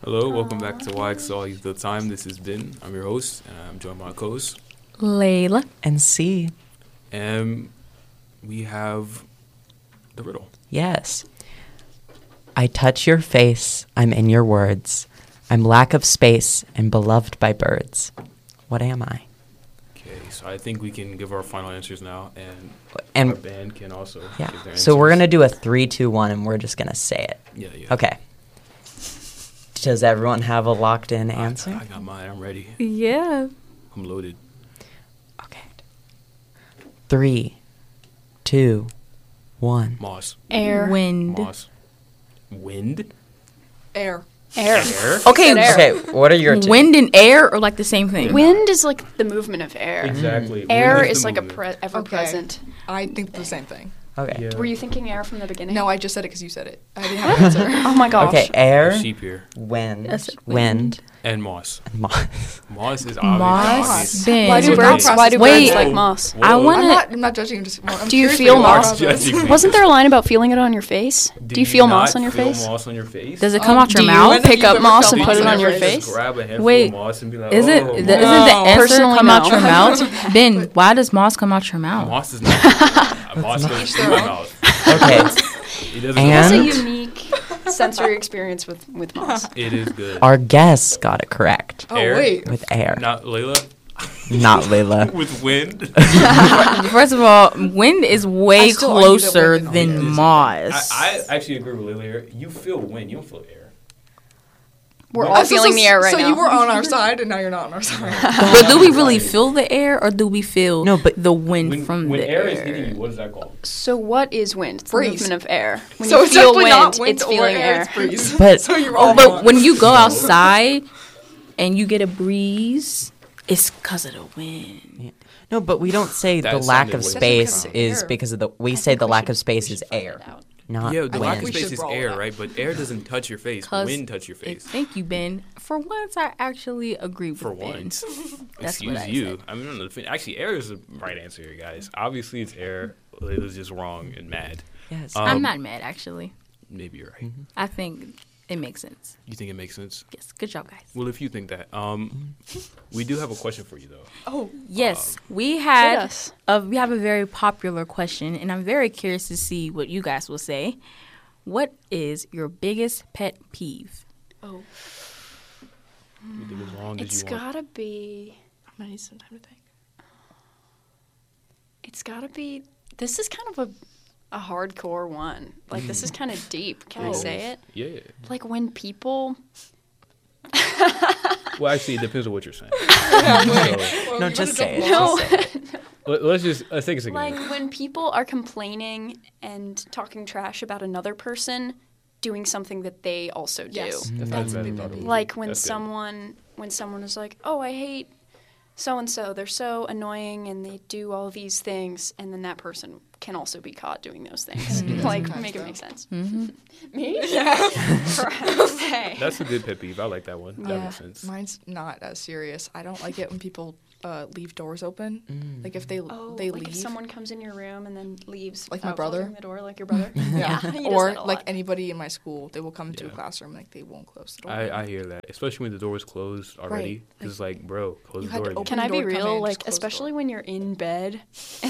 Hello, welcome back to Why Excel All the Time. This is Ben. I'm your host, and I'm joined by my co-host. Layla. And C. And we have the riddle. Yes. I touch your face, I'm in your words. I'm lack of space and beloved by birds. What am I? Okay, so I think we can give our final answers now, And our band can also give their answers. So we're going to do a 3, 2, 1, and we're just going to say it. Yeah. Okay. Does everyone have a locked-in answer? I got mine. I'm ready. Yeah. I'm loaded. Okay. 3, 2, 1. Moss. Air. Wind. Moss. Wind? Air. Air? Okay. Okay, what are your two? Wind and air are like the same thing. Wind is like the movement of air. Exactly. Air Wind is the like movement. ever present. I think the same thing. Okay. Yeah. Were you thinking air from the beginning? No, I just said it because you said it. I didn't have an answer. Oh my gosh. Okay, air, Sheep here. wind, That's wind, And moss. and moss. Moss is Moss. obvious. Ben. Why do What's birds? your Why do Wait. birds like moss? I Whoa. wanna- I'm not judging. I'm Do you curious feel what your moss? process is. Judging me. Wasn't there a line about feeling it on your face? Do you feel moss on your feel face? moss on your face? Does it come out do your you? mouth? When Pick have up you moss ever and felt put it moss on your Just face? grab a handful Wait, of moss and be like, Is it? oh, Isn't moss. the answer Personally, come out no. your mouth? Ben, why does moss come out your mouth? Moss is not. Moss goes through my mouth. Okay, It doesn't. It's a And- unique sensory experience with moss. It is good. our guests got it correct Oh, Air. wait. with air, Not Layla. not Layla. With wind. First of all, wind is way I still argue that closer wind than is- moss. I actually agree with Layla here. You feel wind. You don't feel air. We're No. all feeling the air right so now. you were on our side, and now you're not on our side. But do we really feel the air, or do we feel No, but the wind When, from when the air is hitting you, what is that called? So what is wind? It's the Breeze. movement of air. When So you it's feel definitely wind, not wind it's or feeling air. air. It's breeze. But- so you're all But wrong. when you go outside and you get a breeze, it's because of the wind. No, but we don't say That the lack sounded of way space better. is Air. because of the. We say the lack of space is air, not Yeah, the lack of wind. space should is roll air, that. right? But air doesn't touch your face. 'Cause Wind touch your face. Thank you, Ben. For once, I actually agree with For Ben. once. That's Excuse what I you. said. I mean, actually, air is the right answer here, guys. Obviously, it's air. Layla's just wrong and mad. Yes. I'm not mad, actually. Maybe you're right. I think it makes sense. You think it makes sense? Yes, good job, guys. Well, if you think that, we do have a question for you, though. Oh, Yes, we Hit had us. we have a very popular question, and I'm very curious to see what you guys will say. What is your biggest pet peeve? Oh, You think as long as it's you want. gotta be. I'm gonna need some time to think. It's gotta be. This is kind of a hardcore one. Like this is kind of deep. Can I say it? Yeah. Like when people. Well, actually, it depends on what you're saying. No, just say it. No. Just say it. Let's take a second. Like when people are complaining and talking trash about another person doing something that they also do. Yes. That's That's not a bad. big pet Like when That's good. someone is like, "Oh, I hate so and so. They're so annoying and they do all these things," and then that person can also be caught doing those things. Like make it make sense. Me? Yeah. Hey. That's a good pet peeve. I like that one. That Yeah. makes sense. Mine's not as serious. I don't like it when people leave doors open. Like if they Oh, they like leave. if someone comes in your room and then leaves, Like my without brother? closing the door, like your brother. Yeah. He does Or that a like lot. anybody in my school, they will come into a Yeah. classroom like they won't close the door. I hear that, especially when the door is closed already. Right. Because it's like, bro, close You the had door. to again. open Can I the be door to come real? in, Like, just close the especially door. when you're in bed and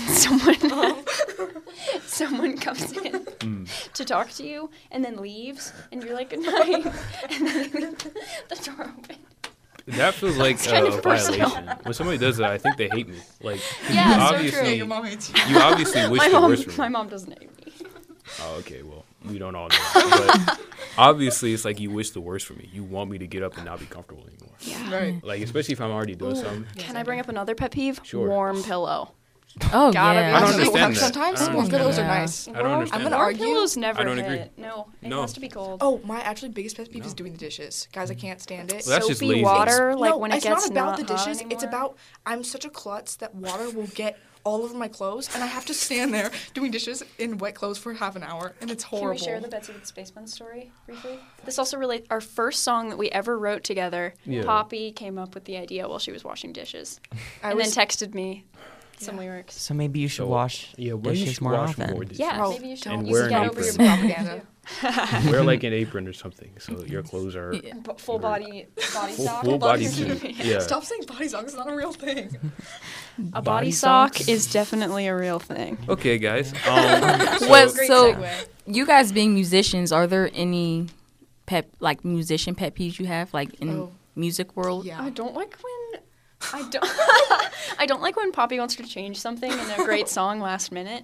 someone comes in to talk to you and then leaves, and you're like, "Good night," and then the door opens. That feels like It's kind a of personal. violation. When somebody does that, I think they hate me. Like, Yeah, you so obviously, true. Your mom hates you. you obviously wish My the mom, worst for me. my mom doesn't hate me. Oh, okay. Well, we don't all know that. But obviously, it's like you wish the worst for me. You want me to get up and not be comfortable anymore. Yeah. Right. Like, especially if I'm already doing something. Can I bring up another pet peeve? Sure. Warm pillow. Oh, Gotta yeah. I don't Actually, understand that. Sometimes I don't warm understand pillows that. are nice. I don't understand I'm gonna that. argue. Pillows never I don't hit. agree. No, it No. has to be cold. Oh, my actually biggest pet peeve is doing the dishes. Guys, I can't stand it. Well, that's just Soapy lazy. water, like no, when it it's gets not about the hot dishes. It's anymore. about I'm such a klutz that water will get all over my clothes, and I have to stand there doing dishes in wet clothes for half an hour, and it's horrible. Can we share the Betsy the Spaceman story briefly? This also relates. Our first song that we ever wrote together, Yeah. Poppy came up with the idea while she was washing dishes, I and then was- texted me some lyrics. So maybe you should So, wash yeah, well, you dishes should more wash often. more dishes. Yeah, Oh, maybe you should. And You wear should an get over your apron. propaganda. Wear like an apron or something, so your clothes are Full body full, sock. full body suit. Yeah. Stop saying body sock. It's not a real thing. A Body body sock socks? is definitely a real thing. Okay, guys. What? Great So, segue. you guys being musicians, are there any musician pet peeves you have, like in Oh. music world? Yeah. I don't like when I don't like when Poppy wants to change something in a great song last minute.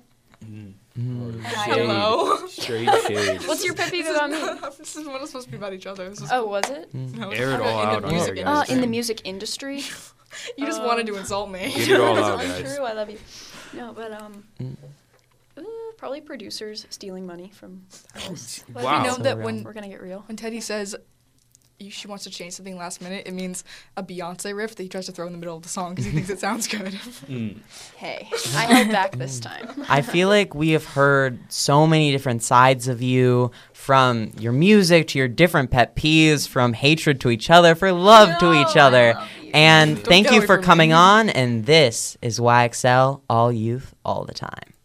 Hello. Straight shade. What's your pet peeve about me? This is what it's supposed to be about each other. This is, Oh, was it? no, it's Air it kinda all in the out on music here, guys. In the music industry. You just wanted to insult me. Get it all It's out, guys. untrue. I love you. No, but probably producers stealing money from artists. But Wow. You know So that real. when we're gonna get real. Teddy says she wants to change something last minute, it means a Beyonce riff that he tries to throw in the middle of the song because he thinks it sounds good. Hey, I held back this time. I feel like we have heard so many different sides of you, from your music to your different pet peeves, from hatred to each other, for love to each other. And Don't thank get you away for from coming me. on. And this is YXL, all youth, all the time.